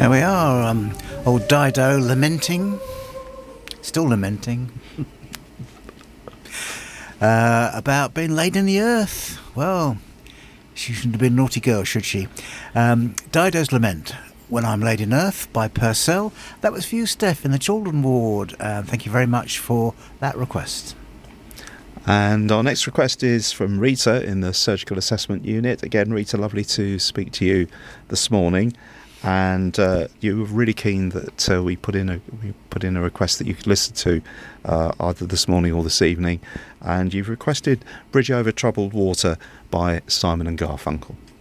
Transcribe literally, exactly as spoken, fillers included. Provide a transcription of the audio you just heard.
There we are, um, old Dido lamenting, still lamenting, uh, about being laid in the earth. Well, she shouldn't have been a naughty girl, should she? Um, Dido's Lament, When I'm Laid in Earth, by Purcell. That was for you, Steph, in the children ward. Uh, thank you very much for that request. And our next request is from Rita in the Surgical Assessment Unit. Again, Rita, lovely to speak to you this morning. And uh, you were really keen that uh, we put in a we put in a request that you could listen to uh, either this morning or this evening. And you've requested Bridge Over Troubled Water by Simon and Garfunkel.